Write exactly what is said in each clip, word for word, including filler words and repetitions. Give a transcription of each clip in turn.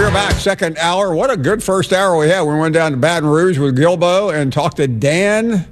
We're back, second hour. What a good first hour we had. We went down to Baton Rouge with Gilbo and talked to Dan.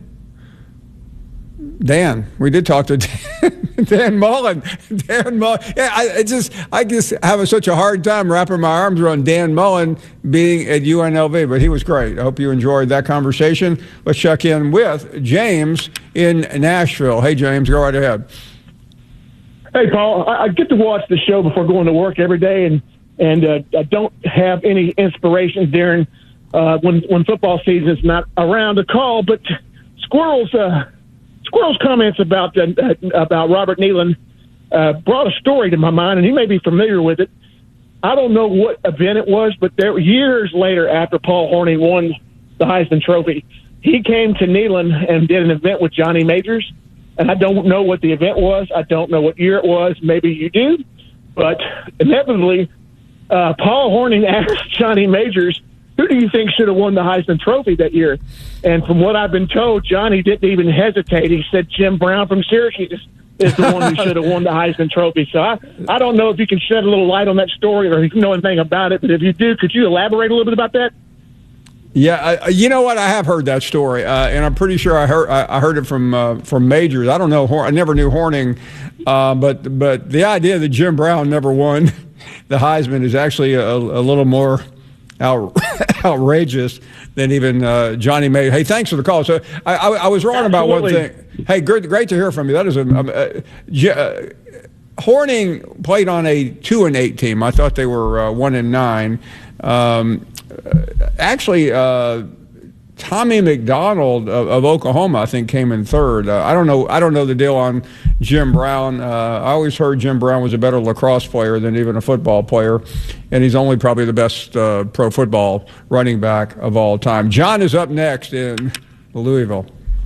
Dan. We did talk to Dan, Dan Mullen. Dan Mullen. Yeah, I, I just, I just have such a hard time wrapping my arms around Dan Mullen being at U N L V, but he was great. I hope you enjoyed that conversation. Let's check in with James in Nashville. Hey, James, go right ahead. Hey, Paul. I, I get to watch the show before going to work every day, and and uh, I don't have any inspiration during uh, when when football season's not around to call. But Squirrel's uh, Squirrel's comments about uh, about Robert Neyland uh, brought a story to my mind, and you may be familiar with it. I don't know what event it was, but there years later, after Paul Hornung won the Heisman Trophy, he came to Neyland and did an event with Johnny Majors. And I don't know what the event was. I don't know what year it was. Maybe you do. But inevitably, uh, Paul Hornung asked Johnny Majors, who do you think should have won the Heisman Trophy that year? And from what I've been told, Johnny didn't even hesitate. He said Jim Brown from Syracuse is the one who should have won the Heisman Trophy. So I, I don't know if you can shed a little light on that story or if you know anything about it. But if you do, could you elaborate a little bit about that? Yeah, I, you know what? I have heard that story, uh, and I'm pretty sure I heard I, I heard it from uh, from Majors. I don't know. I never knew Hornung, uh, but but the idea that Jim Brown never won the Heisman is actually a, a little more out, outrageous than even uh, Johnny Majors. Hey, thanks for the call. So I, I, I was wrong Absolutely. about one thing. Hey, great, great to hear from you. That is a. a, a, a Hornung played on a two and eight team. I thought they were uh, one and nine. Um, actually, uh, Tommy McDonald of, of Oklahoma, I think, came in third. Uh, I don't know. I don't know the deal on Jim Brown. Uh, I always heard Jim Brown was a better lacrosse player than even a football player, and he's only probably the best uh, pro football running back of all time. John is up next in Louisville.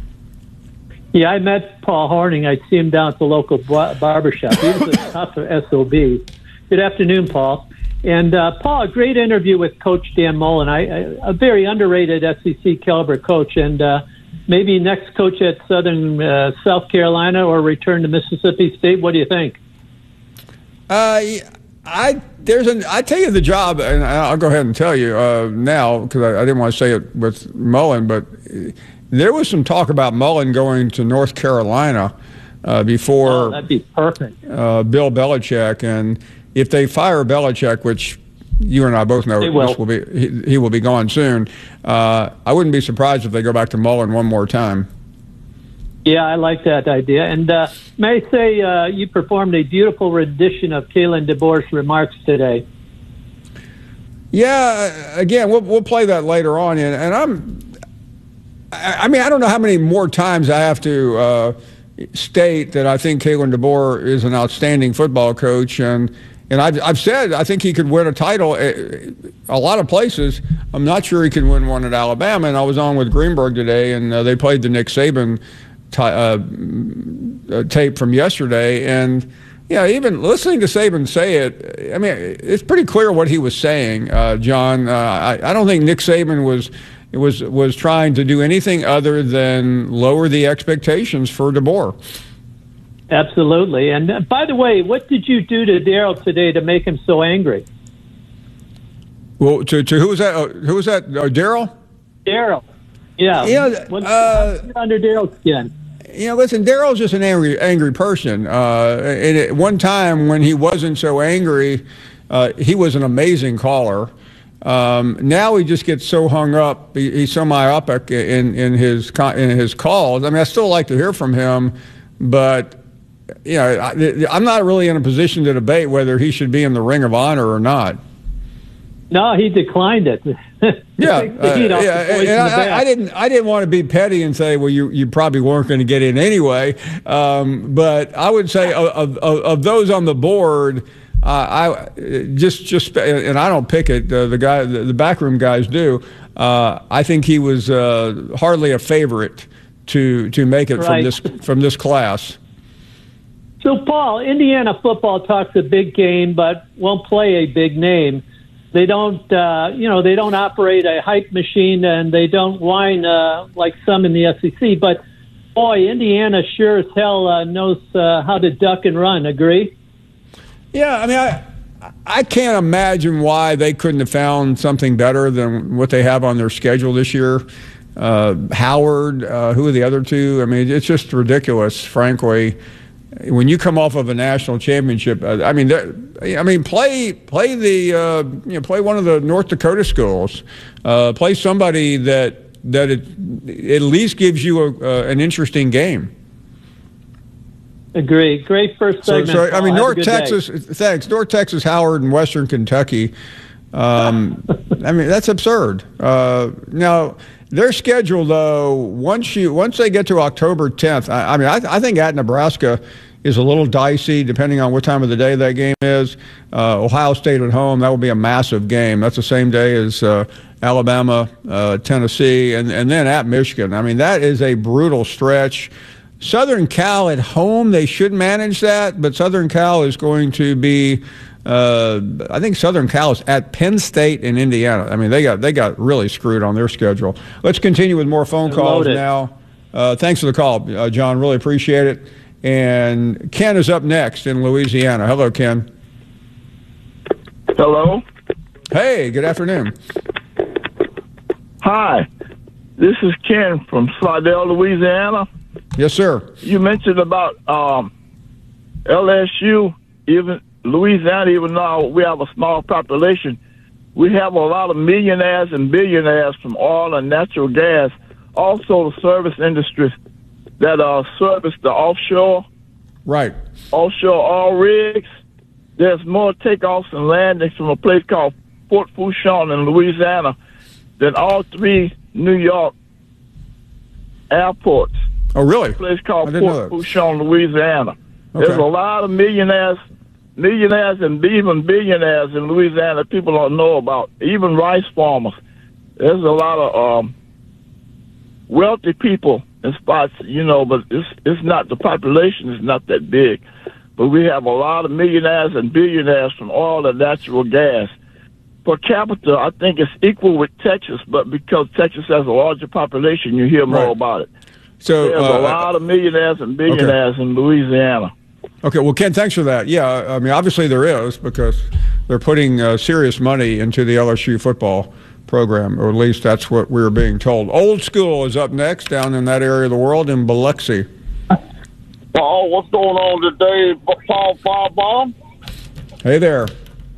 Yeah, I met Paul Hornung. I see him down at the local barbershop. He was a tough S O B. Good afternoon, Paul. And, uh, Paul, a great interview with Coach Dan Mullen. I, I, a very underrated S E C caliber coach. And uh, maybe next coach at Southern uh, South Carolina or return to Mississippi State. What do you think? Uh, I there's an I tell you the job, and I'll go ahead and tell you uh, now because I, I didn't want to say it with Mullen, but there was some talk about Mullen going to North Carolina uh, before oh, that'd be perfect. Uh, Bill Belichick, and if they fire Belichick, which you and I both know will. This will be he, he will be gone soon, uh, I wouldn't be surprised if they go back to Mullen one more time. Yeah, I like that idea. And uh, may I say uh, you performed a beautiful rendition of Kalen DeBoer's remarks today. Yeah, again, we'll we'll play that later on, and, and I'm. I mean, I don't know how many more times I have to uh, state that I think Kalen DeBoer is an outstanding football coach, and and I've, I've said I think he could win a title at a lot of places. I'm not sure he can win one at Alabama, and I was on with Greenberg today, and uh, they played the Nick Saban t- uh, tape from yesterday, and yeah, even listening to Saban say it, I mean, it's pretty clear what he was saying, uh, John. Uh, I, I don't think Nick Saban was was was trying to do anything other than lower the expectations for DeBoer. Absolutely. And uh, by the way, what did you do to Daryl today to make him so angry? Well, to, to who was that? Uh, who was that? Uh, Daryl? Daryl. Yeah. Yeah. What's uh, under Daryl's skin? You know, listen, Daryl's just an angry, angry person. Uh, and at one time when he wasn't so angry, uh, he was an amazing caller. Um, now he just gets so hung up. He, he's so myopic in, in his in his calls. I mean, I still like to hear from him, but you know, I, I'm not really in a position to debate whether he should be in the Ring of Honor or not. No, he declined it. yeah, uh, yeah. And I, I didn't. I didn't want to be petty and say, well, you you probably weren't going to get in anyway. Um, but I would say of, of, of those on the board. Uh, I just just and I don't pick it. Uh, the guy, the, the backroom guys do. Uh, I think he was uh, hardly a favorite to to make it right. from this from this class. So, Paul, Indiana football talks a big game, but won't play a big name. They don't, uh, you know, they don't operate a hype machine, and they don't whine uh, like some in the S E C. But boy, Indiana sure as hell uh, knows uh, how to duck and run. Agree? Yeah, I mean, I I can't imagine why they couldn't have found something better than what they have on their schedule this year. Uh, Howard, uh, who are the other two? I mean, it's just ridiculous, frankly. When you come off of a national championship, uh, I mean, I mean, play play the uh, you know play one of the North Dakota schools, uh, play somebody that that it at least gives you a, uh, an interesting game. Agree. Great first segment. So, so I mean, Have North Texas. Day. Thanks, North Texas, Howard, and Western Kentucky. Um, I mean, that's absurd. Uh, now. Their schedule, though, once you once they get to October tenth, I, I mean, I, I think at Nebraska is a little dicey depending on what time of the day that game is. Uh, Ohio State at home, that will be a massive game. That's the same day as uh, Alabama, uh, Tennessee, and, and then at Michigan. I mean, that is a brutal stretch. Southern Cal at home, they should manage that, but Southern Cal is going to be Uh, I think Southern Cal is at Penn State and Indiana. I mean, they got they got really screwed on their schedule. Let's continue with more phone calls now. Uh, thanks for the call, uh, John. Really appreciate it. And Ken is up next in Louisiana. Hello, Ken. Hello. Hey, good afternoon. Hi, this is Ken from Slidell, Louisiana. Yes, sir. You mentioned about um, L S U, even Louisiana, even though we have a small population, we have a lot of millionaires and billionaires from oil and natural gas. Also, the service industries that uh, service the offshore, right, offshore oil rigs. There's more takeoffs and landings from a place called Fort Fourchon in Louisiana than all three New York airports. Oh, really? A place called Fort Fourchon, Louisiana. Okay. There's a lot of millionaires. Millionaires and even billionaires in Louisiana people don't know about, even rice farmers. There's a lot of um, wealthy people in spots, you know, but it's it's not, the population is not that big. But we have a lot of millionaires and billionaires from oil and natural gas. Per capita, I think it's equal with Texas, but because Texas has a larger population, you hear more right. about it. So There's uh, a lot of millionaires and billionaires okay. in Louisiana. Okay, well, Ken, thanks for that. Yeah, I mean, obviously there is, because they're putting uh, serious money into the L S U football program, or at least that's what we're being told. Old School is up next down in that area of the world in Biloxi. Oh, what's going on today, Paul Firebomb? Hey there.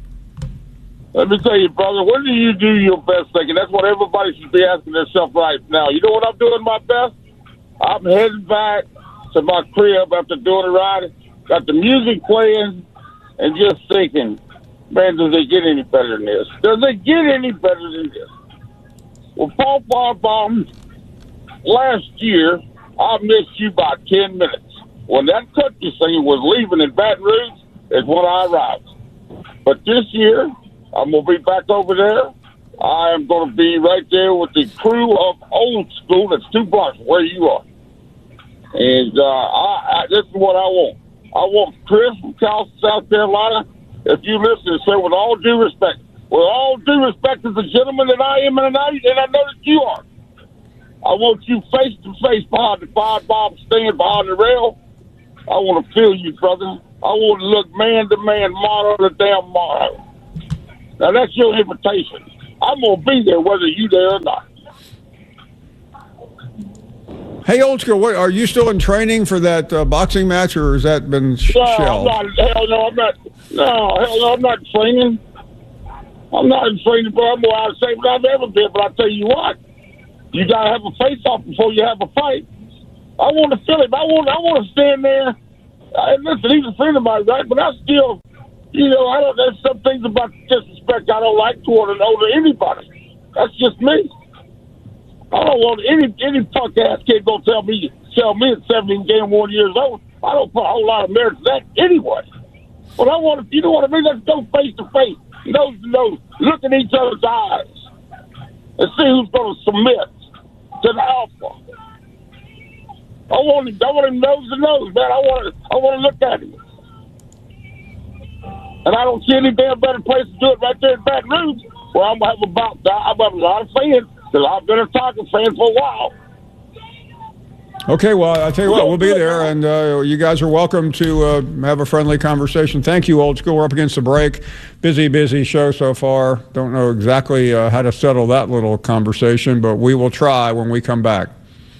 Let me tell you, brother, when do you do your best thinking? That's what everybody should be asking themselves right now. You know what I'm doing my best? I'm heading back to my crib after doing a ride. Got the music playing and just thinking, man, does it get any better than this? Does it get any better than this? Well, Paul Firebomb, last year, I missed you by ten minutes. When that country singer was leaving in Baton Rouge is when I arrived. But this year, I'm going to be back over there. I am going to be right there with the crew of Old School that's two blocks where you are. And uh, I, I, this is what I want. I want Chris from Cal, South Carolina, if you listen and say, with all due respect, with all due respect as a gentleman that I am and I, and I know that you are, I want you face to face behind the firebomb stand behind the rail. I want to feel you, brother. I want to look man to man, motto to damn motto. Now, that's your invitation. I'm going to be there whether you there or not. Hey, Old School, what, are you still in training for that uh, boxing match, or has that been sh- no, shelled? I'm not, hell no, I'm not. No, hell no, I'm not training. I'm not in training, but I'm more out of shape than I've ever been. But I tell you what, you got to have a face-off before you have a fight. I want to feel it. I want. I want to stand there. And listen, he's a friend of mine, right? But I still, you know, I don't. There's some things about disrespect I don't like toward an older anybody. That's just me. I don't want any any punk ass kid gonna tell me tell me at seventeen game one years old. I don't put a whole lot of merit to that anyway. But I want to, you know what I mean? Let's go face to face, nose to nose, look in each other's eyes, and see who's gonna submit to the alpha. I want him, I want him nose to nose, man. I want to, I want to look at him. And I don't see any damn better place to do it right there in Baton Rouge, where I'm gonna have about I'm gonna have a lot of fans. Because I've been a Tiger fan for a while. Okay, well, I'll tell you what, we'll be there, and uh, you guys are welcome to uh, have a friendly conversation. Thank you, Old School. We're up against the break. Busy, busy show so far. Don't know exactly uh, how to settle that little conversation, but we will try when we come back.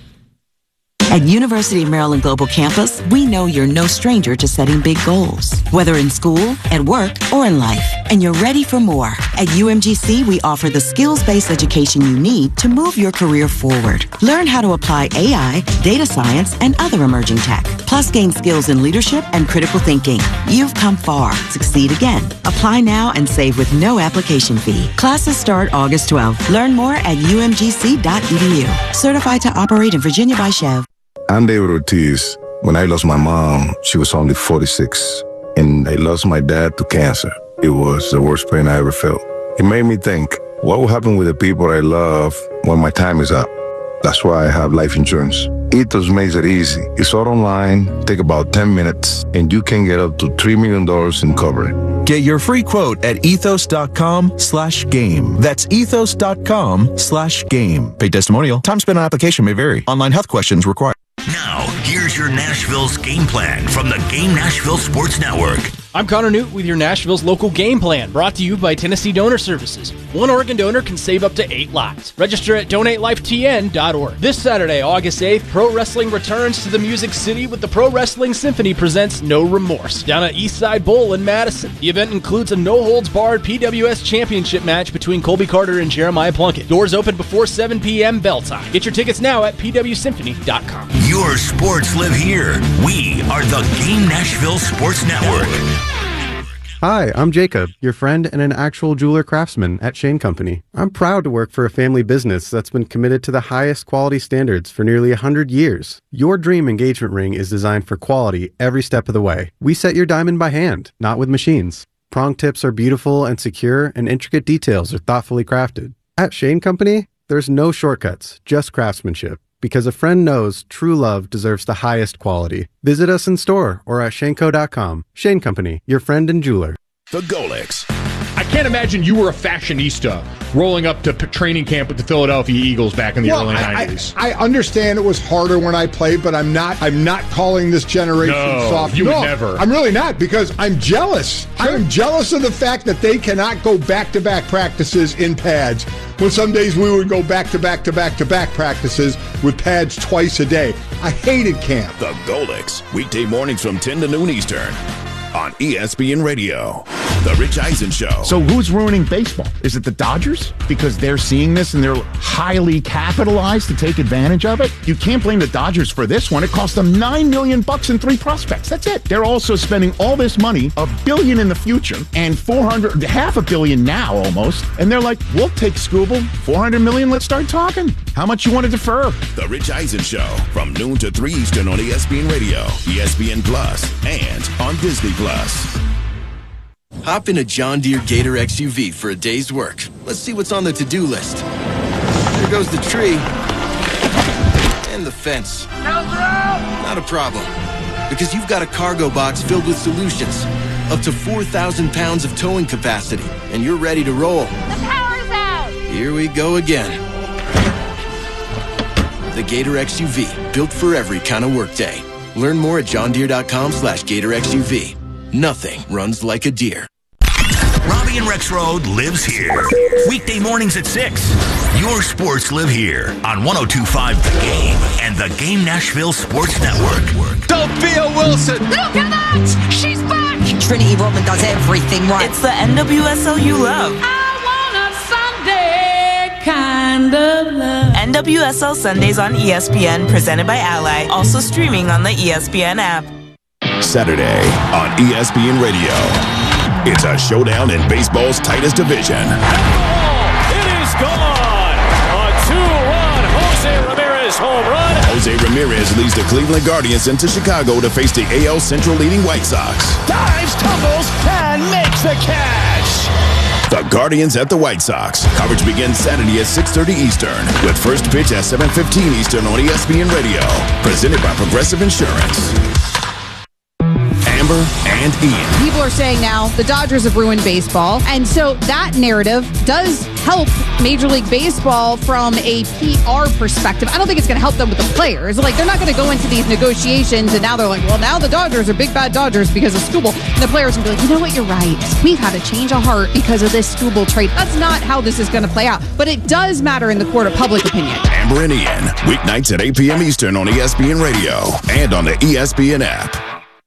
At University of Maryland Global Campus, we know you're no stranger to setting big goals, whether in school, at work, or in life, and you're ready for more. At U M G C, we offer the skills-based education you need to move your career forward. Learn how to apply A I, data science, and other emerging tech, plus gain skills in leadership and critical thinking. You've come far. Succeed again. Apply now and save with no application fee. Classes start August twelfth. Learn more at U M G C dot E D U. Certified to operate in Virginia by Chev. I'm David Ortiz. When I lost my mom, she was only forty-six. And I lost my dad to cancer. It was the worst pain I ever felt. It made me think, what will happen with the people I love when my time is up? That's why I have life insurance. Ethos makes it easy. It's all online, take about ten minutes, and you can get up to three million dollars in coverage. Get your free quote at ethos.com slash game. That's ethos.com slash game. Paid testimonial. Time spent on application may vary. Online health questions required. Now, here's your Nashville's game plan from the Game Nashville Sports Network. I'm Connor Newt with your Nashville's local game plan, brought to you by Tennessee Donor Services. One Oregon donor can save up to eight lives. Register at donate life T N dot org. This Saturday, August eighth, pro wrestling returns to the Music City with the Pro Wrestling Symphony presents No Remorse down at Eastside Bowl in Madison. The event includes a no-holds-barred P W S championship match between Colby Carter and Jeremiah Plunkett. Doors open before seven p.m. bell time. Get your tickets now at P W symphony dot com. Your sports live here. We are the Game Nashville Sports Network. Hi, I'm Jacob, your friend and an actual jeweler craftsman at Shane Company. I'm proud to work for a family business that's been committed to the highest quality standards for nearly one hundred years. Your dream engagement ring is designed for quality every step of the way. We set your diamond by hand, not with machines. Prong tips are beautiful and secure, and intricate details are thoughtfully crafted. At Shane Company, there's no shortcuts, just craftsmanship. Because a friend knows true love deserves the highest quality. Visit us in store or at shane co dot com. Shane Company, your friend and jeweler. The Golix. I can't imagine you were a fashionista rolling up to p- training camp with the Philadelphia Eagles back in the well, early I, nineties. I, I understand it was harder when I played, but I'm not I'm not calling this generation no, soft. You no, would never. I'm really not, because I'm jealous. Sure. I'm jealous of the fact that they cannot go back-to-back practices in pads, when some days we would go back-to-back-to-back-to-back practices with pads twice a day. I hated camp. The Golix, weekday mornings from ten to noon Eastern on E S P N Radio. The Rich Eisen Show. So who's ruining baseball? Is it the Dodgers? Because they're seeing this and they're highly capitalized to take advantage of it? You can't blame the Dodgers for this one. It cost them nine million bucks in three prospects. That's it. They're also spending all this money, a billion in the future, and four hundred, half a billion now almost. And they're like, we'll take Scooble, four hundred million, let's start talking. How much you want to defer? The Rich Eisen Show from noon to three Eastern on E S P N Radio, E S P N Plus, and on Disney Plus. Hop in a John Deere Gator X U V for a day's work. Let's see what's on the to-do list. There goes the tree. And the fence. Not a problem. Because you've got a cargo box filled with solutions. Up to four thousand pounds of towing capacity. And you're ready to roll. The power's out! Here we go again. The Gator X U V. Built for every kind of workday. Learn more at johndeere.com slash Gator X U V. Nothing runs like a deer. Robbie and Rexroad lives here. Weekday mornings at six. Your sports live here on one oh two point five The Game and the Game Nashville Sports Network. Sophia Wilson. Look at that! She's back! Trinity Rodman does everything right. It's the N W S L you love. I want a Sunday kind of love. N W S L Sundays on E S P N, presented by Ally. Also streaming on the E S P N app. Saturday on E S P N Radio. It's a showdown in baseball's tightest division. It is gone! A two-run Jose Ramirez home run. Jose Ramirez leads the Cleveland Guardians into Chicago to face the A L Central leading White Sox. Dives, tumbles, and makes the catch! The Guardians at the White Sox. Coverage begins Saturday at six thirty Eastern, with first pitch at seven fifteen Eastern on E S P N Radio. Presented by Progressive Insurance. Amber and Ian. People are saying now the Dodgers have ruined baseball. And so that narrative does help Major League Baseball from a P R perspective. I don't think it's going to help them with the players. Like, they're not going to go into these negotiations and now they're like, well, now the Dodgers are big bad Dodgers because of Skubal. And the players will be like, you know what, you're right. We've had a change of heart because of this Skubal trade. That's not how this is going to play out. But it does matter in the court of public opinion. Amber and Ian, weeknights at eight p.m. Eastern on E S P N Radio and on the E S P N app.